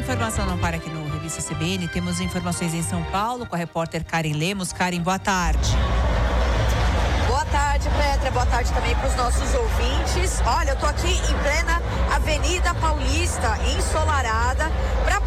informação não para aqui no Revista CBN. Temos informações em São Paulo com a repórter Karen Lemos. Karen, boa tarde. Boa tarde, Petra. Boa tarde também para os nossos ouvintes. Olha, eu tô aqui em plena Avenida Paulista, ensolarada, para